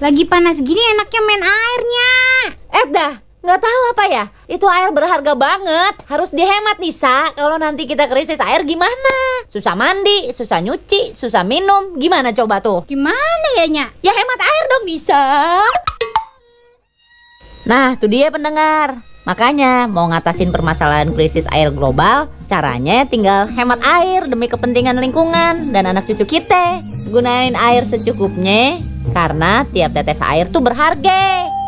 Lagi panas gini enaknya main airnya. Dah, nggak tahu apa ya. Itu air berharga banget. Harus dihemat Nisa. Kalau nanti kita krisis air gimana? Susah mandi, susah nyuci, susah minum. Gimana coba tuh? Gimana ya, Nya? Ya hemat air dong Nisa. Nah, tuh dia pendengar. Makanya mau ngatasin permasalahan krisis air global, caranya tinggal hemat air demi kepentingan lingkungan dan anak cucu kita. Gunain air secukupnya, karena tiap tetes air tuh berharga.